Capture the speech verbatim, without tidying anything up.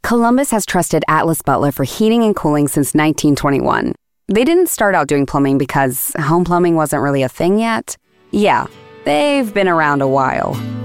Columbus has trusted Atlas Butler for heating and cooling since nineteen twenty-one. They didn't start out doing plumbing because home plumbing wasn't really a thing yet. Yeah, they've been around a while.